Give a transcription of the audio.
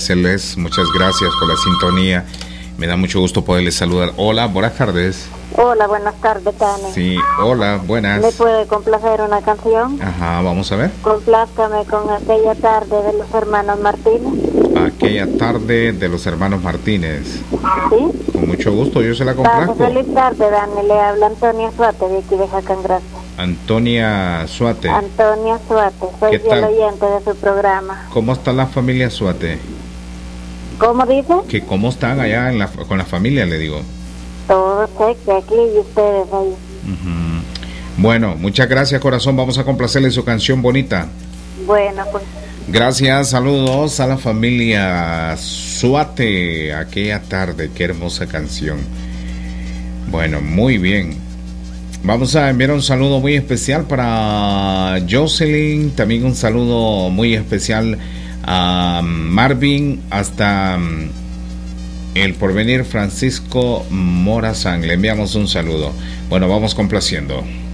complacerles. Muchas gracias por la sintonía. Me da mucho gusto poderles saludar. Hola, buenas tardes. Hola, buenas tardes, Dani. Sí, hola, buenas. ¿Me puede complacer una canción? Ajá, vamos a ver. Complázcame con aquella tarde de los hermanos Martínez. Aquella tarde de los hermanos Martínez. ¿Sí? Con mucho gusto, yo se la complazco. Feliz tarde, Dani. Le habla Antonia Suate de aquí de Jacangrasa. Antonia Suate. Antonia Suate, soy fiel oyente de su programa. ¿Cómo está la familia Suate? ¿Cómo dice? Que cómo están allá con la familia, le digo. Todos aquí y ustedes ahí. Bueno, muchas gracias, corazón. Vamos a complacerle su canción bonita. Bueno, pues. Gracias, saludos a la familia Suate. Aquella tarde, qué hermosa canción. Bueno, muy bien. Vamos a enviar un saludo muy especial para Jocelyn. También un saludo muy especial a Marvin, hasta El Porvenir, Francisco Morazán. Le enviamos un saludo. Bueno, vamos complaciendo.